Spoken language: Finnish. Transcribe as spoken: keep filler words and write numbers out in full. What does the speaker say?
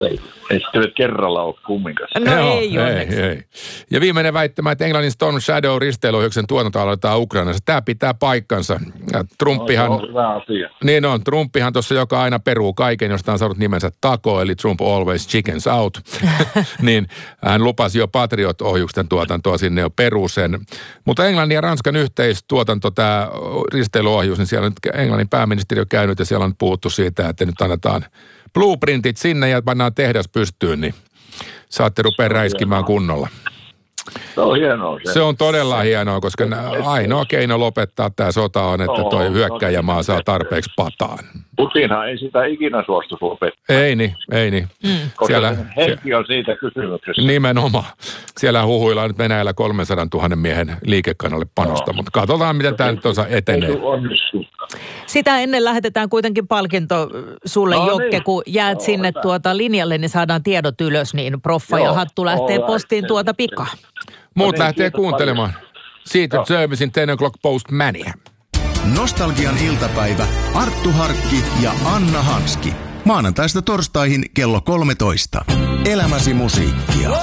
Ei, ei sitten nyt kerralla ole kumminkaan. No Joo, ei onneksi. ei, ei. Ja viimeinen väittämä, että Englannin Storm Shadow risteilyöhyksen tuotanto aloitetaan Ukrainassa. Tämä pitää paikkansa. Ja Trumpihan, no, se on hyvä asia. niin on, Trumpihan tuossa, joka aina peruu kaiken, josta on saanut nimensä Tako, eli Trump always chickens out. Niin hän lupasi jo Patriot-ohjuksen tuotantoa sinne jo perusen. Mutta Englannin ja Ranskan yhteistuotanto, tämä risteilyohjus, niin siellä on nyt Englannin pääministeri on käynyt ja siellä on puhuttu siitä, että nyt annetaan blueprintit sinne ja pannaan tehdas pystyyn, niin saatte rupea räiskimään kunnolla. Se on hienoa. Se, se on todella hienoa, koska ainoa keino lopettaa tämä sota on, että toi hyökkäjämaa saa tarpeeksi pataan. Putinhan ei sitä ikinä suostu lopettaa. Ei niin, ei niin. Mm. Koska siellä, henki on siitä kysymyksessä. Nimenomaan. Siellä huhuillaan nyt Venäjällä kolmensadantuhannen miehen liikekanalle panosta, no. Mutta katsotaan, miten tämä nyt osa etenee. Sitä ennen lähetetään kuitenkin palkinto sulle, no, Jokke, niin. Kun jäät no, sinne hyvä. tuota linjalle, niin saadaan tiedot ylös, niin proffa Joo, ja hattu lähtee oh, postiin tuota pikaa. Muut no niin, lähtee kuuntelemaan. Secret Servicein ten o'clock postmania. Nostalgian iltapäivä, Arttu Harkki ja Anna Hanski. Maanantaista torstaihin kello kolmetoista. Elämäsi musiikkia.